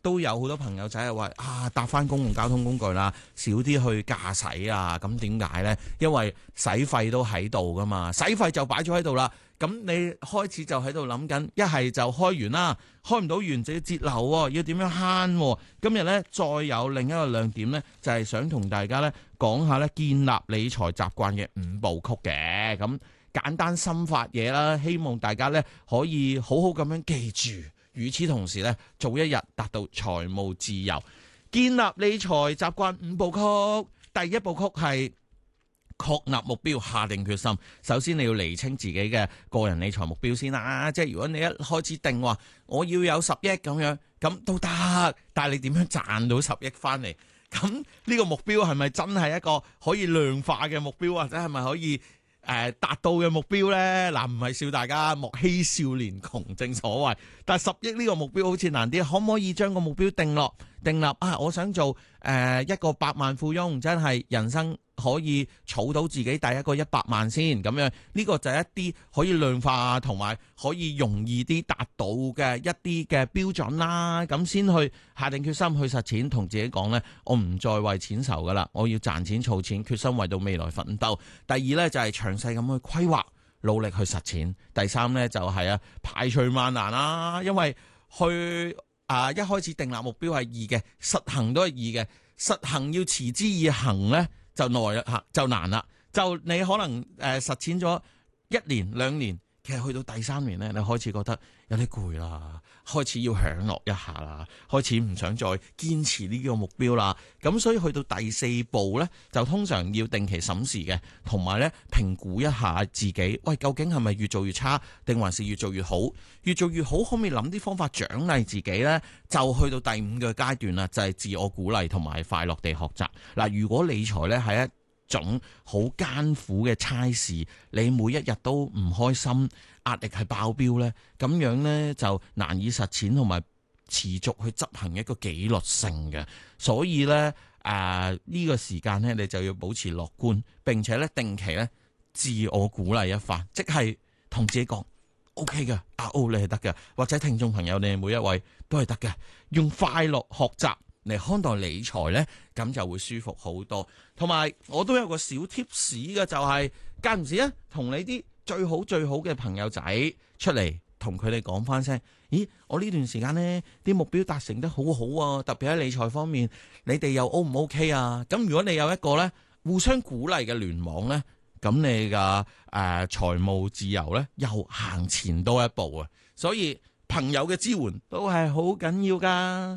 都有好多朋友仔係話搭翻公共交通工具啦，少啲去駕駛啊。咁點解呢？因為使費都喺度噶嘛，使費就擺咗喺度啦。咁你開始就喺度諗緊，一係就開完啦，開唔到完就要節流，要點樣慳？今日呢，再有另一個亮點呢，就係想同大家呢講下呢建立理財習慣嘅5部曲嘅。咁簡單心法嘢啦，希望大家呢可以好好咁樣記住。與此同時呢，早一日達到財務自由。建立理財習慣5部曲，第一部曲係確立目標，下定決心。首先你要釐清自己嘅個人理財目標先啦。即係如果你一開始定話我要有10億咁樣，咁都得。但係你點樣賺到10億翻嚟？咁呢個目標係咪真係一個可以量化嘅目標，或者係咪可以達到嘅目標呢？嗱，唔係笑大家，莫欺少年窮，正所謂。但係10億呢個目標好似難啲，可唔可以將個目標定立我想做一個100萬富翁，真係人生可以儲到自己第一個100萬先咁樣。呢個就係一啲可以量化同埋可以容易啲達到嘅一啲嘅標準啦。咁先去下定決心去實踐，同自己講呢：我唔再為錢愁噶啦，我要賺錢儲錢，決心為到未來奮鬥。第二呢，就係詳細咁去規劃，努力去實踐。第三呢，就係排除萬難啦，因為去一開始訂立目標係易嘅，實行都係易嘅。實行要持之以恆呢，就難啦。就你可能實踐咗1年2年，其實去到第3年呢，你開始覺得有啲攰啦，開始要享樂一下啦，開始唔想再堅持呢個目標啦。咁所以去到第4步呢，就通常要定期審視嘅，同埋呢評估一下自己，喂，究竟係咪越做越差，定還是越做越好？越做越好，可唔可以諗啲方法獎勵自己呢？就去到第5個階段啦，就係自我鼓勵同埋快樂地學習。嗱，如果理財呢係一種好艱苦嘅差事，你每一日都唔開心，壓力係爆標呢，咁樣呢就難以實踐同埋持續去執行一個紀律性嘅。所以呢，呢個時間呢，你就要保持樂觀，並且呢定期呢自我鼓勵一番，即係同自己講 OK 嘅，你係得嘅，或者聽眾朋友你哋每一位都係得嘅，用快樂學習嚟看待理財呢，咁就會舒服好多。同埋我都有個小 tips 嘅，就係間唔時啊，同你啲最好嘅朋友仔出嚟，同佢哋講翻聲，咦，我呢段時間呢啲目標達成得好好啊，特別喺理財方面，你哋又 O 唔 OK 啊？咁如果你有一個呢互相鼓勵嘅聯網呢，咁你嘅財務自由呢又行前多一步啊！所以朋友嘅支援都係好緊要噶。